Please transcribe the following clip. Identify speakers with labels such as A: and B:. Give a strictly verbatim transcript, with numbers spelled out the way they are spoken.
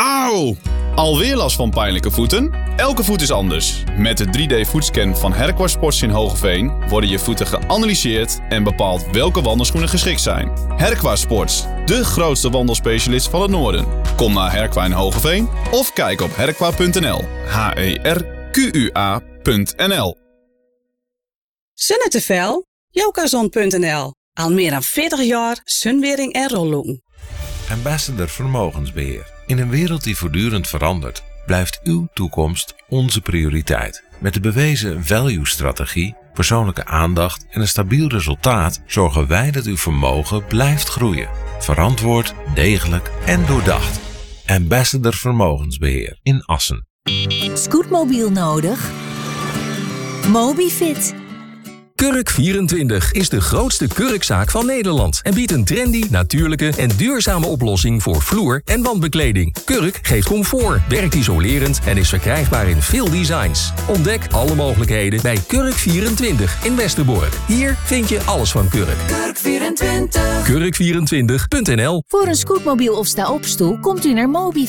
A: Auw! Alweer last van pijnlijke voeten? Elke voet is anders. Met de drie D voetscan van Herqua Sports in Hoogeveen worden je voeten geanalyseerd en bepaald welke wandelschoenen geschikt zijn. Herqua Sports, de grootste wandelspecialist van het noorden. Kom naar Herqua in Hoogeveen of kijk op herqua punt n l. H E R Q U A punt n l.
B: Sunnetevel? Jokazon punt n l. Al meer dan veertig jaar sunwering en rolloen.
C: Ambassador Vermogensbeheer. In een wereld die voortdurend verandert, blijft uw toekomst onze prioriteit. Met de bewezen value-strategie, persoonlijke aandacht en een stabiel resultaat zorgen wij dat uw vermogen blijft groeien. Verantwoord, degelijk en doordacht. Ambassador Vermogensbeheer in Assen.
D: Scootmobiel nodig? Mobifit.
E: Kurk vierentwintig is de grootste kurkzaak van Nederland en biedt een trendy, natuurlijke en duurzame oplossing voor vloer- en wandbekleding. Kurk geeft comfort, werkt isolerend en is verkrijgbaar in veel designs. Ontdek alle mogelijkheden bij Kurk vierentwintig in Westerbork. Hier vind je alles van Kurk.
D: Kurk vierentwintig.
E: kurk vierentwintig punt n l.
D: Voor een scootmobiel of sta-opstoel komt u naar Mobifit.